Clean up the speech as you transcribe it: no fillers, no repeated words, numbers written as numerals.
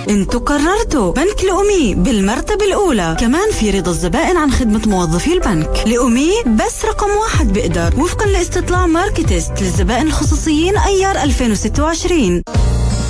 انتوا قررتوا بنك لأمي بالمرتبة الأولى. كمان في رضا الزبائن عن خدمة موظفي البنك. لأمي بس رقم 1 بيقدر وفقا لاستطلاع ماركتست للزبائن الخصوصيين أيار 2026.